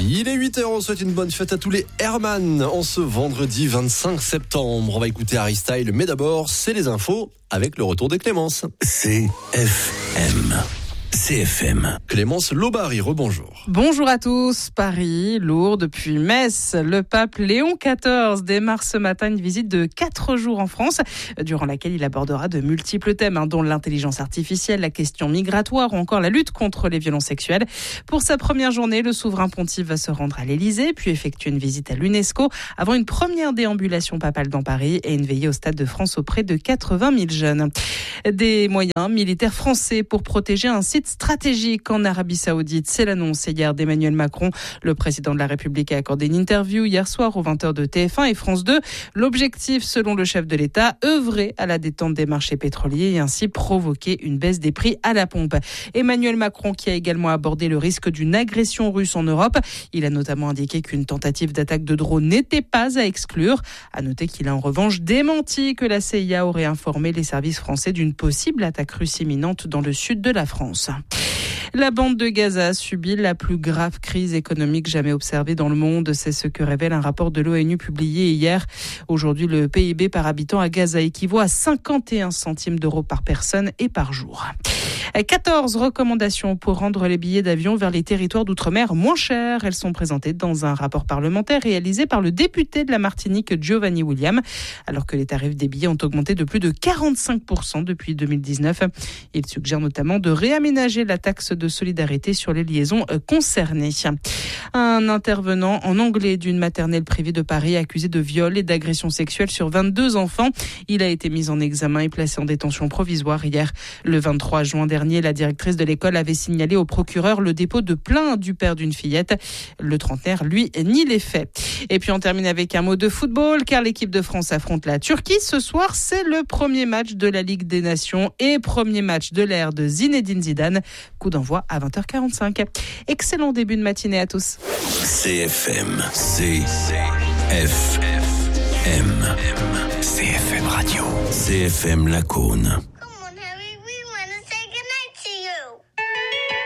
Il est 8h, on souhaite une bonne fête à tous les Herman en ce vendredi 25 septembre. On va écouter Harry Style, mais d'abord, c'est les infos avec le retour de Clémence. CFM. Clémence Lobary, rebonjour. Bonjour à tous. Paris, Lourdes, puis Metz. Le pape Léon XIV démarre ce matin une visite de 4 jours en France, durant laquelle il abordera de multiples thèmes, dont l'intelligence artificielle, la question migratoire ou encore la lutte contre les violences sexuelles. Pour sa première journée, le souverain pontife va se rendre à l'Élysée, puis effectuer une visite à l'UNESCO, avant une première déambulation papale dans Paris et une veillée au Stade de France auprès de 80 000 jeunes. Des moyens militaires français pour protéger un site stratégique en Arabie Saoudite. C'est l'annonce hier d'Emmanuel Macron. Le président de la République a accordé une interview hier soir aux 20h de TF1 et France 2. L'objectif, selon le chef de l'État, œuvrer à la détente des marchés pétroliers et ainsi provoquer une baisse des prix à la pompe. Emmanuel Macron qui a également abordé le risque d'une agression russe en Europe. Il a notamment indiqué qu'une tentative d'attaque de drone n'était pas à exclure. À noter qu'il a en revanche démenti que la CIA aurait informé les services français d'une possible attaque russe imminente dans le sud de la France. La bande de Gaza subit la plus grave crise économique jamais observée dans le monde. C'est ce que révèle un rapport de l'ONU publié hier. Aujourd'hui, le PIB par habitant à Gaza équivaut à 51 centimes d'euros par personne et par jour. 14 recommandations pour rendre les billets d'avion vers les territoires d'outre-mer moins chers. Elles sont présentées dans un rapport parlementaire réalisé par le député de la Martinique, Giovanni William, alors que les tarifs des billets ont augmenté de plus de 45% depuis 2019. Il suggère notamment de réaménager la taxe de solidarité sur les liaisons concernées. Un intervenant en anglais d'une maternelle privée de Paris accusé de viol et d'agression sexuelle sur 22 enfants. Il a été mis en examen et placé en détention provisoire hier. Le 23 juin dernier, la directrice de l'école avait signalé au procureur le dépôt de plainte du père d'une fillette. Le trentenaire, lui, nie les faits. Et puis on termine avec un mot de football, car l'équipe de France affronte la Turquie. Ce soir, c'est le premier match de la Ligue des Nations et premier match de l'ère de Zinedine Zidane. Coup d'envoi à 20h45. Excellent début de matinée à tous. CFM Radio. CFM Lacaune.